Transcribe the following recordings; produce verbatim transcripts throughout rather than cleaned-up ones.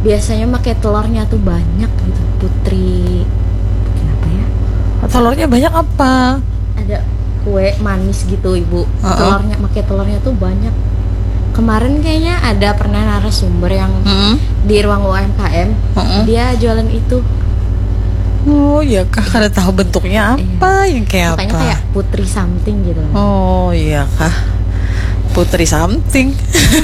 biasanya pakai telurnya tuh banyak gitu. Putri apa ya? Telurnya banyak apa? Ada kue manis gitu ibu. Uh-uh. Telurnya pakai telurnya tuh banyak. Kemarin kayaknya ada pernah narasumber yang uh-uh. di ruang U M K M, uh-uh. dia jualan itu. Oh iya kah, kada tahu bentuknya apa, iya. Yang kayak Makanya apa? Kayak putri something gitu. Oh iya kah, putri something.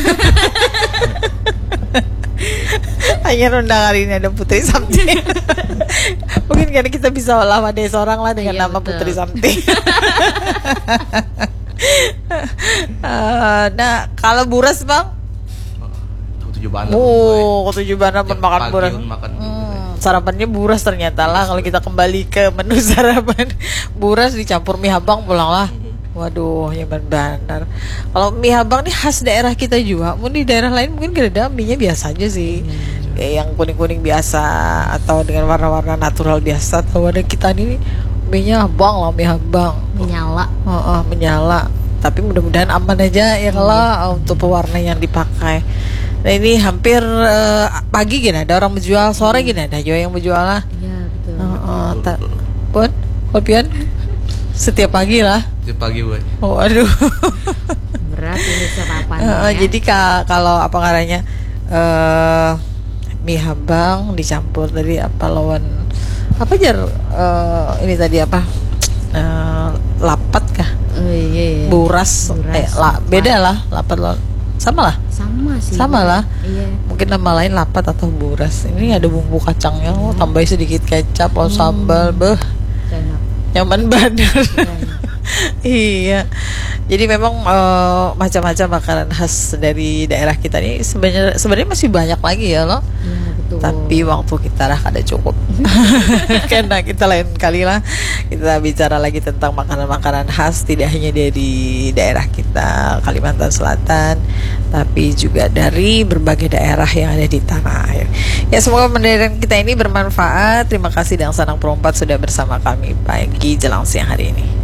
Hanya undang hari ini ada putri something. Mungkin karena kita bisa olah wadai seorang lah dengan iya, nama betul. Putri something. uh, nah kalau buras bang, ketujuh bana. Oh ketujuh bana pun makan buras. Makan hmm, sarapannya buras ternyata lah. Kalau kita kembali ke menu sarapan, buras dicampur mie habang pulang lah. Waduh, nyaman benar. Kalau mie habang nih khas daerah kita juga. Mungkin di daerah lain mungkin gak ada, mie-nya biasa aja sih. Hmm. Kayak yang kuning-kuning biasa atau dengan warna-warna natural biasa. Atau ada kita ini mie-nya habang lah, mie habang. Menyala. Uh, uh, menyala. Tapi mudah-mudahan aman aja ya kalau hmm. untuk pewarna yang dipakai. Nah ini hampir uh, pagi gini ada orang menjual, sore gini ada juga yang menjual lah. Iya betul. Uh, uh, ta- Pun, kopian setiap pagi lah. Setiap pagi boy. Oh aduh. Berat ini sarapannya. Uh, ya. Jadi ka- kalau apa karanya uh, mie habang dicampur tadi apa lawan apa jar uh, ini tadi apa uh, lapat kah? Oh, iya, iya. Buras, Buras eh, la, beda lah lapat lo. Sama lah. Sama sih. Sama lah. Iya. Mungkin nama lain lapat atau buras. Ini ada bumbu kacangnya, oh, tambah sedikit kecap, oh, hmm. sambal, beh. Enak. Nyaman banget. Iya. Jadi memang uh, macam-macam makanan khas dari daerah kita ini sebenarnya sebenarnya masih banyak lagi ya loh. Iya, betul. Tapi waktu kita lah kada cukup. Karena kita lain kali lah kita bicara lagi tentang makanan-makanan khas tidak hanya dari daerah kita Kalimantan Selatan, tapi juga dari berbagai daerah yang ada di tanah air. Ya semoga pendengaran kita ini bermanfaat. Terima kasih Dang Sanang Perompat sudah bersama kami pagi jelang siang hari ini.